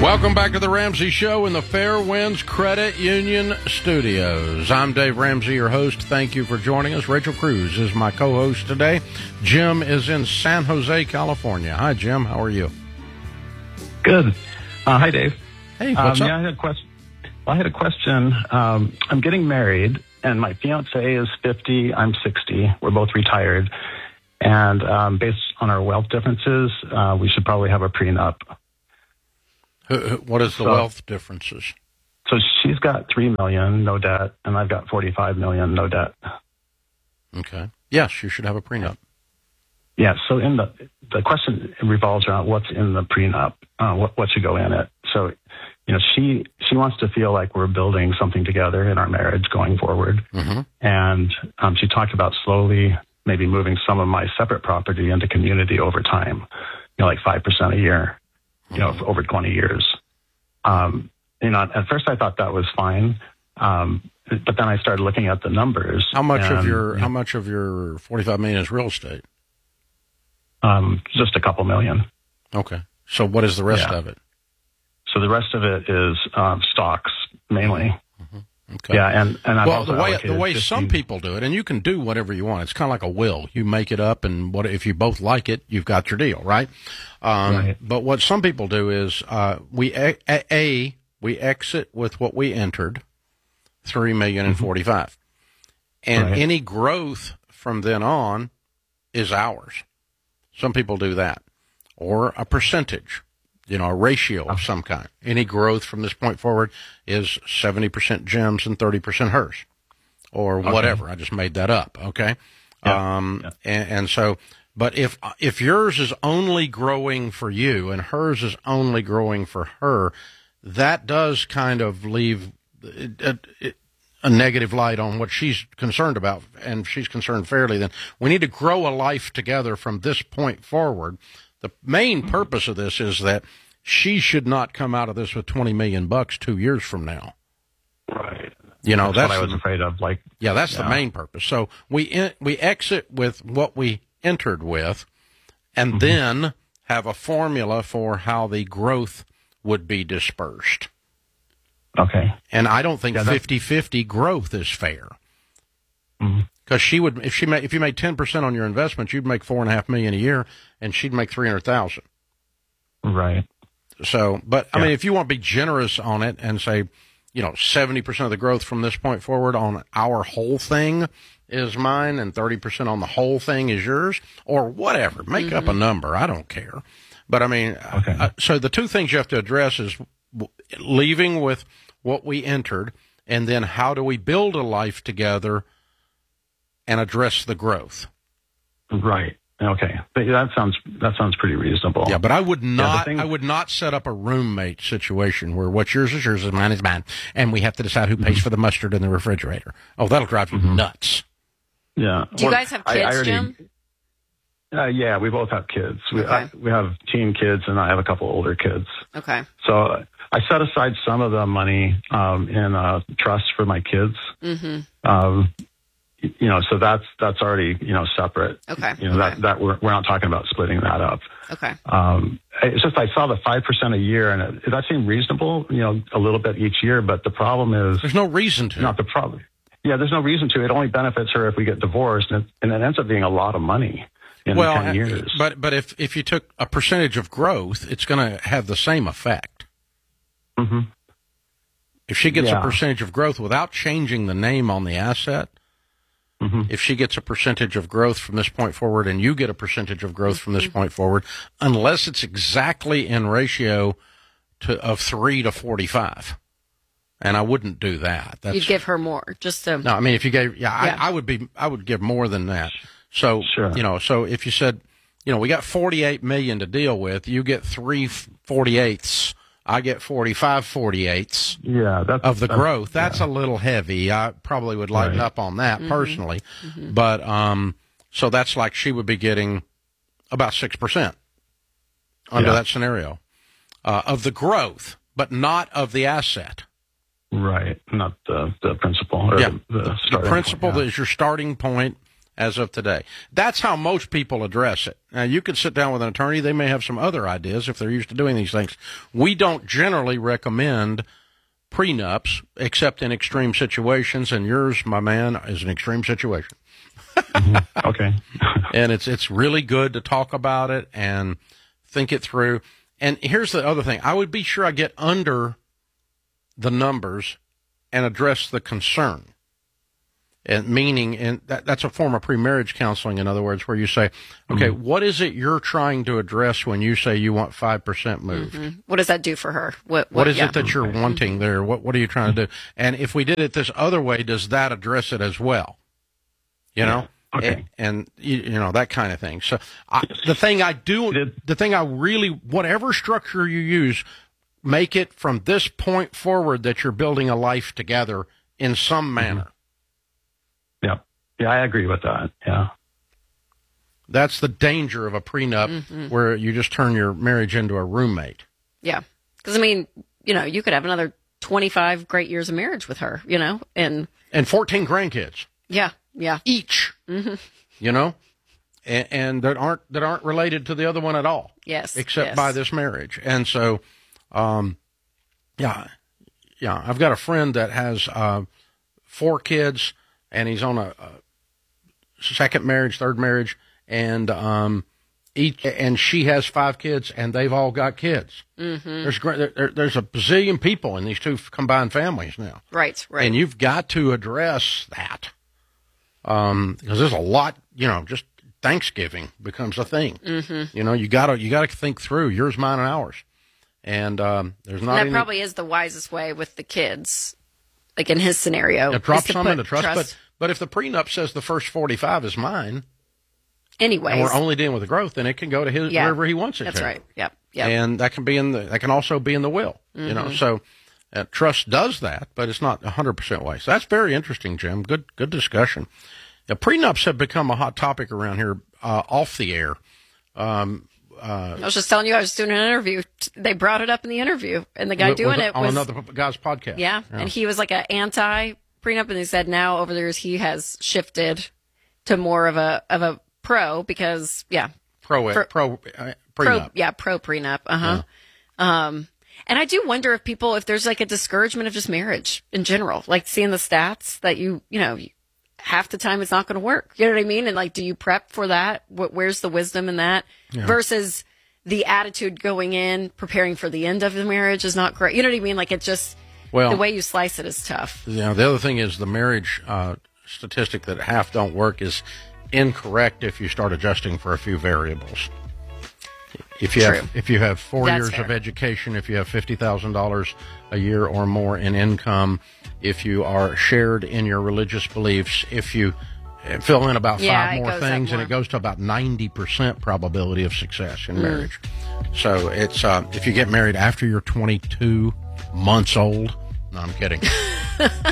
Welcome back to the Ramsey Show in the Fairwinds Credit Union Studios. I'm Dave Ramsey, your host. Thank you for joining us. Rachel Cruz is my co-host today. Jim is in San Jose, California. Hi, Jim. How are you? Good. Hi, Dave. Hey, what's up? I had a question. I'm getting married, and my fiance is 50. I'm 60. We're both retired. And based on our wealth differences, we should probably have a prenup. What is the wealth differences? So she's got $3 million, no debt, and I've got $45 million, no debt. Okay. Yes, you should have a prenup. Yeah. So in the question revolves around what's in the prenup, what should go in it. So, she wants to feel like we're building something together in our marriage going forward. Mm-hmm. And she talked about slowly maybe moving some of my separate property into community over time, like 5% a year. For over 20 years. At first I thought that was fine. But then I started looking at the numbers. How much of your $45 million is real estate? Just a couple million. Okay. So what is the rest of it? So the rest of it is stocks mainly. Mm-hmm. Okay. Yeah, and the way some people do it, and you can do whatever you want. It's kind of like a will. You make it up, and if you both like it, you've got your deal, right? Right. But what some people do is we exit with what we entered, $3,045,000, and any growth from then on is ours. Some people do that, or a percentage. A ratio of some kind. Any growth from this point forward is 70% Jim's and 30% hers, or whatever. I just made that up. Okay. Yeah. And so, but if yours is only growing for you and hers is only growing for her, that does kind of leave a negative light on what she's concerned about, and she's concerned fairly. Then we need to grow a life together from this point forward. The main purpose of this is that she should not come out of this with $20 million 2 years from now. Right. That's what I was afraid of. That's the main purpose. So we exit with what we entered with, and then have a formula for how the growth would be dispersed. Okay. And I don't think 50-50 growth is fair. Because she would, if you made 10% on your investment, you'd make $4.5 million a year, and she'd make $300,000. Right. So, but I mean, if you want to be generous on it and say, 70% of the growth from this point forward on our whole thing is mine, and 30% on the whole thing is yours, or whatever, make up a number. I don't care. But I mean, so the two things you have to address is leaving with what we entered, and then how do we build a life together and address the growth. Right. Okay. But that sounds pretty reasonable. Yeah, but I would not set up a roommate situation where what's yours is yours and mine is mine, and we have to decide who pays for the mustard in the refrigerator. Oh, that'll drive you nuts. Yeah. Do you guys have kids, Jim? Yeah, we both have kids. We have teen kids, and I have a couple older kids. Okay. So I set aside some of the money in a trust for my kids. So that's already, separate. Okay. That we're not talking about splitting that up. Okay. It's just, I saw the 5% a year, and that seemed reasonable, a little bit each year, but the problem is there's no reason to. Not the problem. Yeah, there's no reason to. It only benefits her if we get divorced, and it ends up being a lot of money in 10 years. But if you took a percentage of growth, it's going to have the same effect. Mm-hmm. If she gets a percentage of growth without changing the name on the asset, if she gets a percentage of growth from this point forward and you get a percentage of growth from this point forward, unless it's exactly in ratio of 3 to 45. And I wouldn't do that. You'd give her more, just to... No, I mean, if you gave... I would give more than that. So, so if you said, we got $48 million to deal with, you get 3/48, I get 45/48 of the growth. That's a little heavy. I probably would lighten up on that personally. But so that's like she would be getting about 6% under that scenario of the growth, but not of the asset. Right, not the principal. Or the principal is your starting point, as of today. That's how most people address it. Now, you could sit down with an attorney. They may have some other ideas if they're used to doing these things. We don't generally recommend prenups except in extreme situations, and yours, my man, is an extreme situation. Okay. And it's really good to talk about it and think it through. And here's the other thing. I would be sure I get under the numbers and address the concern. And meaning, and that's a form of pre-marriage counseling, in other words, where you say, okay, what is it you're trying to address when you say you want 5% moved? Mm-hmm. What does that do for her? What is it that you're wanting there? What are you trying to do? And if we did it this other way, does that address it as well? You know? Okay. And you know, that kind of thing. So the thing I really, whatever structure you use, make it from this point forward that you're building a life together in some manner. Yeah, I agree with that. Yeah. That's the danger of a prenup where you just turn your marriage into a roommate. Yeah. Because, I mean, you know, you could have another 25 great years of marriage with her, you know, and 14 grandkids. Yeah. Each. You know, and that aren't related to the other one at all. Yes. Except by this marriage. And so, yeah. I've got a friend that has 4 kids, and he's on a second marriage, third marriage, and and she has 5 kids, and they've all got kids. Mm-hmm. There's a bazillion people in these 2 combined families now. Right. And you've got to address that. Because there's a lot, you know, just Thanksgiving becomes a thing. Mm-hmm. You know, you gotta think through yours, mine, and ours. And there's not. And that probably is the wisest way with the kids, like in his scenario. Drop some into trust. But if the prenup says the first 45 is mine, anyways, and we're only dealing with the growth, then it can go to his wherever he wants it. That's to. right. Yep. And that can also be in the will. You know, so. Trust does that, but it's not 100% way. So that's very interesting, Jim. Good discussion. Now, prenups have become a hot topic around here off the air. I was just telling you, I was doing an interview. They brought it up in the interview, and the guy doing it was on another guy's podcast. Yeah, and he was like an anti-prenup, and he said now over the years he has shifted to more of a pro because pro prenup. Pro prenup. And I do wonder if there's like a discouragement of just marriage in general, like seeing the stats that you know, half the time it's not going to work. You know what I mean? And like, do you prep for that? Where's the wisdom in that versus the attitude going in, preparing for the end of the marriage is not great. You know what I mean? Like, it just, the way you slice it is tough. Yeah. The other thing is the marriage statistic that half don't work incorrect if you start adjusting for a few variables. If you have 4 years of education, if you have $50,000 a year or more in income, if you are shared in your religious beliefs, if you fill in about 5 more things, and it goes to about 90% probability of success in marriage. So it's if you get married after you're 22 months old, no, I'm kidding.